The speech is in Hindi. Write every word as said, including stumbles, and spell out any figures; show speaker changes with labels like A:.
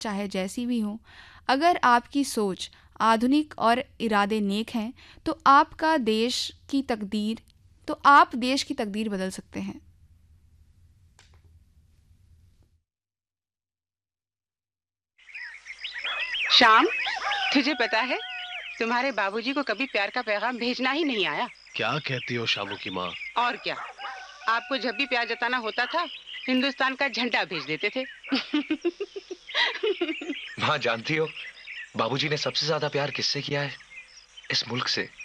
A: चाहे जैसी भी हो, अगर आपकी सोच आधुनिक और इरादे नेक हैं, तो आपका देश की तकदीर तो आप देश की तकदीर बदल सकते हैं।
B: श्याम, तुझे पता है तुम्हारे बाबूजी को कभी प्यार का पैगाम भेजना ही नहीं आया।
C: क्या कहती हो शामू की माँ?
B: और क्या, आपको जब भी प्यार जताना होता था हिंदुस्तान का झंडा भेज देते थे।
D: माँ जानती हो, बाबूजी ने सबसे ज्यादा प्यार किससे किया है? इस मुल्क से।